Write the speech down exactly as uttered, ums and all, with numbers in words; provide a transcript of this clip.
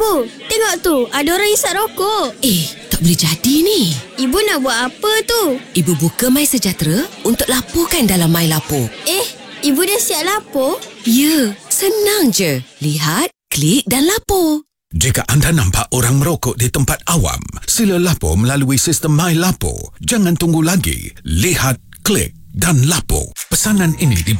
Ibu, tengok tu, ada orang isap rokok. Eh, tak boleh jadi ni. Ibu nak buat apa tu? Ibu buka MySejahtera untuk laporkan dalam MyLapor. Eh, ibu dah siap lapor? Ya, senang je. Lihat, klik dan lapor. Jika anda nampak orang merokok di tempat awam, sila lapor melalui sistem MyLapor. Jangan tunggu lagi. Lihat, klik dan lapor. Pesanan ini dibawa